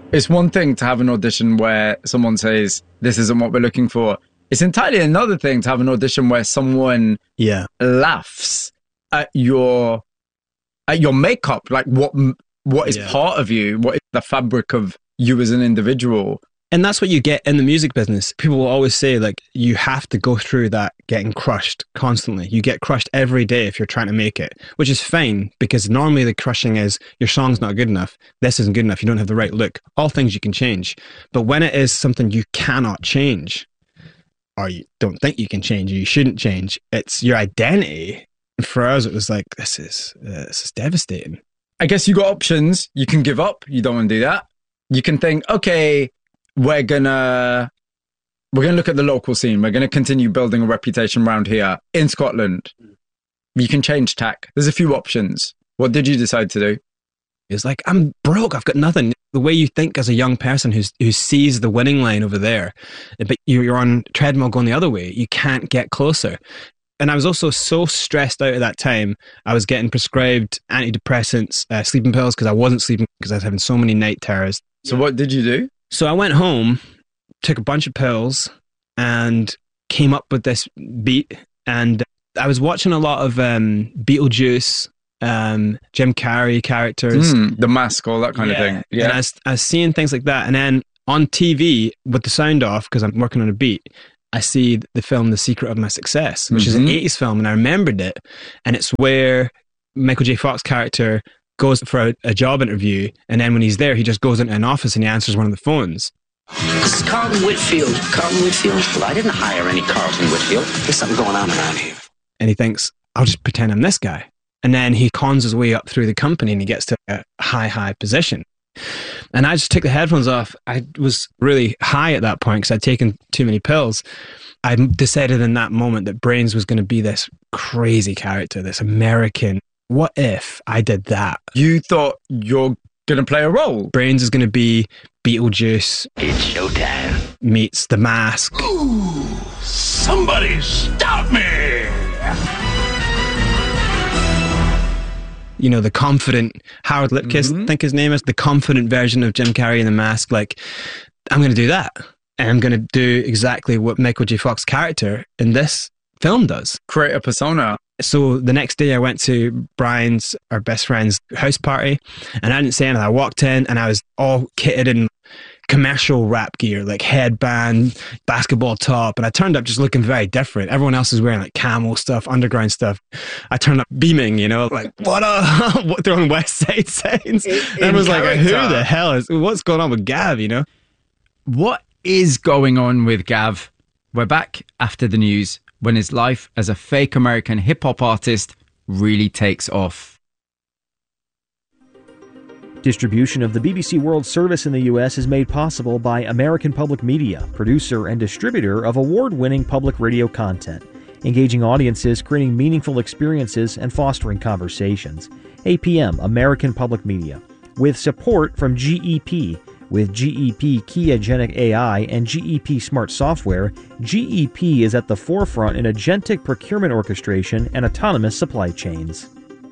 It's one thing to have an audition where someone says, this isn't what we're looking for. It's entirely another thing to have an audition where someone laughs at your makeup, like what is part of you, what is the fabric of you as an individual. And that's what you get in the music business. People will always say, like, you have to go through that getting crushed constantly. You get crushed every day if you're trying to make it, which is fine, because normally the crushing is your song's not good enough. This isn't good enough. You don't have the right look. All things you can change. But when it is something you cannot change, or you don't think you can change, or you shouldn't change, it's your identity. For us, it was like, this is devastating. I guess you got options. You can give up. You don't want to do that. You can think, okay, we're gonna look at the local scene. We're gonna continue building a reputation around here in Scotland. You can change tack. There's a few options. What did you decide to do? It's like, I'm broke. I've got nothing. The way you think as a young person who sees the winning line over there, but you're on treadmill going the other way. You can't get closer. And I was also so stressed out at that time. I was getting prescribed antidepressants, sleeping pills, because I wasn't sleeping because I was having so many night terrors. So what did you do? So I went home, took a bunch of pills, and came up with this beat. And I was watching a lot of Beetlejuice, Jim Carrey characters. The Mask, all that kind of thing. Yeah. And I was seeing things like that. And then on TV, with the sound off, because I'm working on a beat, I see the film The Secret of My Success, which is an 80s film, and I remembered it. And it's where Michael J. Fox character goes for a job interview, and then when he's there, he just goes into an office and he answers one of the phones. This is Carlton Whitfield. Carlton Whitfield? Well, I didn't hire any Carlton Whitfield. There's something going on around here. And he thinks, I'll just pretend I'm this guy. And then he cons his way up through the company and he gets to a high position. And I just took the headphones off. I was really high at that point because I'd taken too many pills. I decided in that moment that Brains was going to be this crazy character, this American. What if I did that? You thought you're going to play a role? Brains is going to be Beetlejuice. It's showtime. Meets The Mask. Ooh, somebody stop me! You know, the confident Howard Lipkiss, I think his name is, the confident version of Jim Carrey in The Mask. Like, I'm going to do that. And I'm going to do exactly what Michael J. Fox character in this film does. Create a persona. So the next day I went to Brian's, our best friend's house party, and I didn't say anything. I walked in and I was all kitted in commercial rap gear, like headband, basketball top, and I turned up just looking very different. Everyone else is wearing like camel stuff, underground stuff. I turned up beaming, you know, like, what up? Throwing West Side signs. And I was like, who the hell is, what's going on with Gav, you know? What is going on with Gav? We're back after the news when his life as a fake American hip-hop artist really takes off. Distribution of the BBC World Service in the U.S. is made possible by American Public Media, producer and distributor of award-winning public radio content, engaging audiences, creating meaningful experiences, and fostering conversations. APM, American Public Media, with support from GEP. With GEP Kiagenic AI and GEP Smart Software, GEP is at the forefront in agentic procurement orchestration and autonomous supply chains.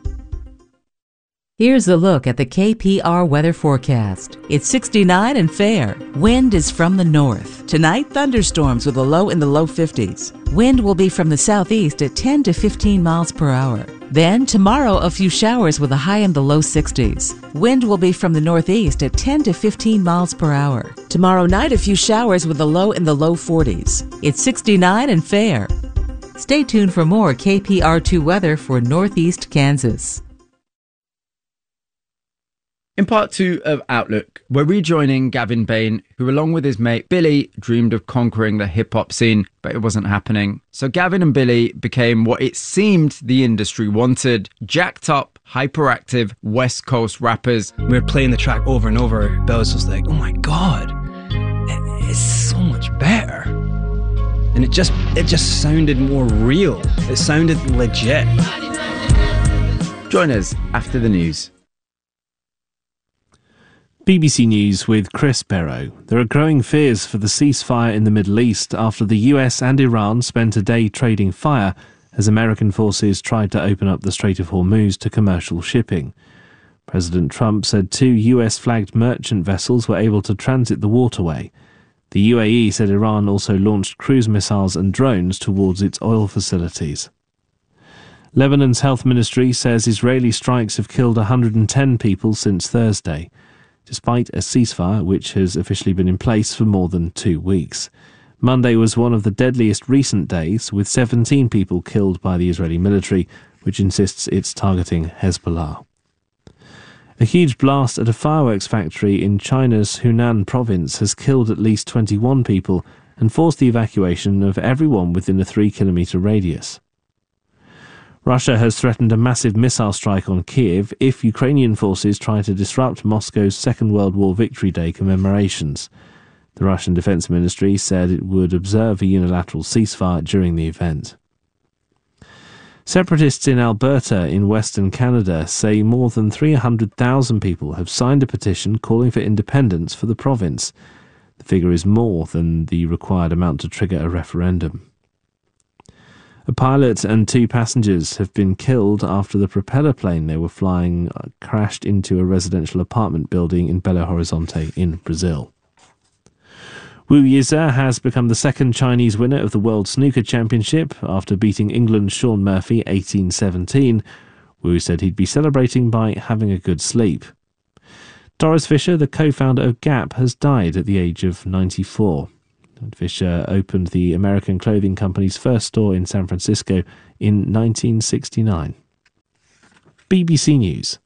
Here's a look at the KPR weather forecast. It's 69 and fair. Wind is from the north. Tonight, thunderstorms with a low in the low 50s. Wind will be from the southeast at 10 to 15 miles per hour. Then, tomorrow, a few showers with a high in the low 60s. Wind will be from the northeast at 10 to 15 miles per hour. Tomorrow night, a few showers with a low in the low 40s. It's 69 and fair. Stay tuned for more KPR2 weather for Northeast Kansas. In part 2 of Outlook, we're rejoining Gavin Bain, who along with his mate Billy dreamed of conquering the hip-hop scene, but it wasn't happening. So Gavin and Billy became what it seemed the industry wanted: jacked up, hyperactive West Coast rappers. We were playing the track over and over. Bill was just like, oh my God, it's so much better. And it just sounded more real. It sounded legit. Join us after the news. BBC News with Chris Perrow. There are growing fears for the ceasefire in the Middle East after the US and Iran spent a day trading fire as American forces tried to open up the Strait of Hormuz to commercial shipping. President Trump said 2 US-flagged merchant vessels were able to transit the waterway. The UAE said Iran also launched cruise missiles and drones towards its oil facilities. Lebanon's health ministry says Israeli strikes have killed 110 people since Thursday, despite a ceasefire which has officially been in place for more than 2 weeks. Monday was one of the deadliest recent days, with 17 people killed by the Israeli military, which insists it's targeting Hezbollah. A huge blast at a fireworks factory in China's Hunan province has killed at least 21 people and forced the evacuation of everyone within a 3-kilometre radius. Russia has threatened a massive missile strike on Kiev if Ukrainian forces try to disrupt Moscow's Second World War Victory Day commemorations. The Russian Defense Ministry said it would observe a unilateral ceasefire during the event. Separatists in Alberta in Western Canada say more than 300,000 people have signed a petition calling for independence for the province. The figure is more than the required amount to trigger a referendum. A pilot and 2 passengers have been killed after the propeller plane they were flying crashed into a residential apartment building in Belo Horizonte in Brazil. Wu Yize has become the second Chinese winner of the World Snooker Championship after beating England's Shaun Murphy 18-17. Wu said he'd be celebrating by having a good sleep. Doris Fisher, the co-founder of Gap, has died at the age of 94. Fisher opened the American clothing company's first store in San Francisco in 1969. BBC News.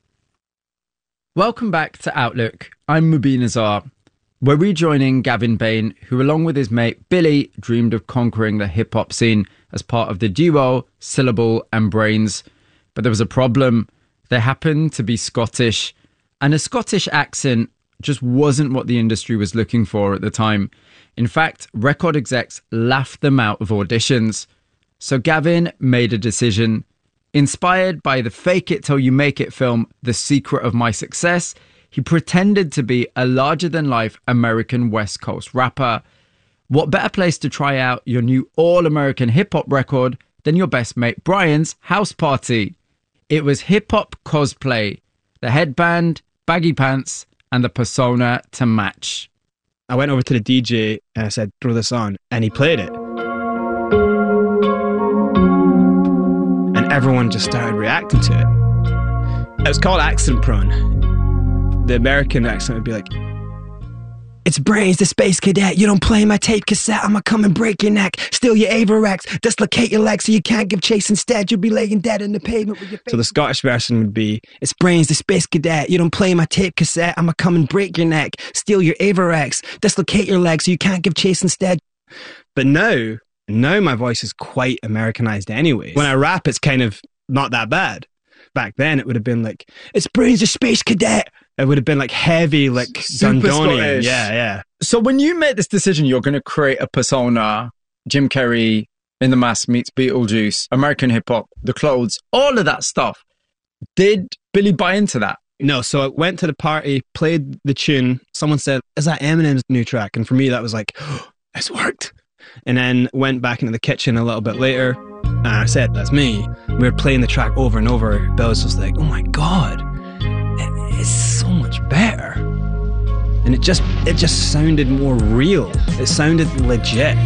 Welcome back to Outlook. I'm Mubin Azar. We're rejoining Gavin Bain, who along with his mate Billy dreamed of conquering the hip-hop scene as part of the duo Syllable and Brains. But there was a problem. They happened to be Scottish, and a Scottish accent just wasn't what the industry was looking for at the time. In fact, record execs laughed them out of auditions. So Gavin made a decision. Inspired by the Fake It Till You Make It film, The Secret of My Success, he pretended to be a larger-than-life American West Coast rapper. What better place to try out your new all-American hip-hop record than your best mate Brian's house party? It was hip-hop cosplay, the headband, baggy pants, and the persona to match. I went over to the DJ and I said, throw this on, and he played it. And everyone just started reacting to it. It was called Accent Prone. The American accent would be like, it's Brains, the space cadet. You don't play my tape cassette, I'ma come and break your neck, steal your Averex, dislocate your legs so you can't give chase. Instead, you'll be laying dead in the pavement with your face. So the Scottish version would be, it's Brains, the space cadet. You don't play my tape cassette, I'ma come and break your neck, steal your Averex, dislocate your legs so you can't give chase instead. But now my voice is quite Americanized anyway. When I rap, it's kind of not that bad. Back then, it would have been like, it's Brains, the space cadet. It would have been like heavy, like Dundonian. Yeah. So when you made this decision, you're going to create a persona, Jim Carrey in The Mask meets Beetlejuice, American hip hop, the clothes, all of that stuff. Did Billy buy into that? No, so I went to the party, played the tune. Someone said, is that Eminem's new track? And for me, that was like, oh, it's worked. And then went back into the kitchen a little bit later. And I said, that's me. We were playing the track over and over. Bill was just like, oh my God. It's so much better. And it just sounded more real. It sounded legit.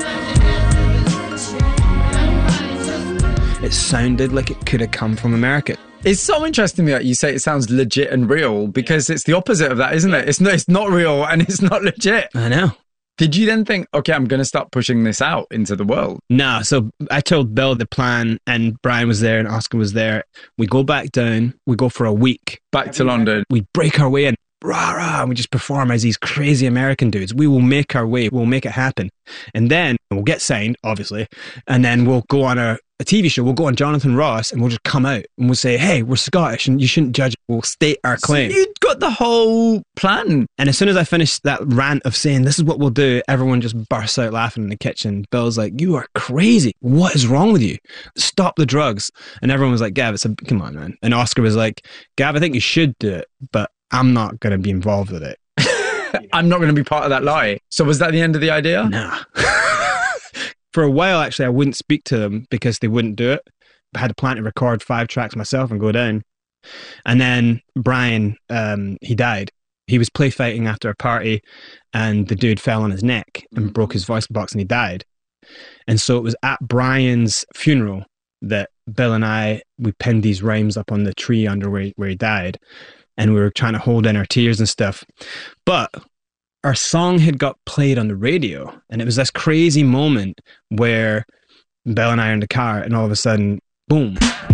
It sounded like it could have come from America. It's so interesting that you say it sounds legit and real, because it's the opposite of that, isn't it? It's not real and it's not legit. I know. Did you then think, okay, I'm going to start pushing this out into the world? No, so I told Bill the plan, and Brian was there and Oscar was there. We go back down, we go for a week. Back to London. We break our way in, rah, rah, and we just perform as these crazy American dudes. We will make our way, we'll make it happen. And then we'll get signed, obviously, and then we'll go on a TV show. We'll go on Jonathan Ross and we'll just come out and we'll say, hey, we're Scottish and you shouldn't judge. We'll state our claim. So you'd got the whole plan. And as soon as I finished that rant of saying, this is what we'll do, everyone just bursts out laughing in the kitchen. Bill's like, you are crazy. What is wrong with you? Stop the drugs. And everyone was like, Gav, come on, man. And Oscar was like, Gav, I think you should do it, but I'm not going to be involved with it. I'm not going to be part of that lie. So was that the end of the idea? Nah. For a while, actually, I wouldn't speak to them because they wouldn't do it. I had a plan to record 5 tracks myself and go down. And then Brian, he died. He was play fighting after a party, and the dude fell on his neck and broke his voice box, and he died. And so it was at Brian's funeral that Bill and we pinned these rhymes up on the tree under where he died, and we were trying to hold in our tears and stuff. But our song had got played on the radio, and it was this crazy moment where Bill and I are in the car, and all of a sudden, boom,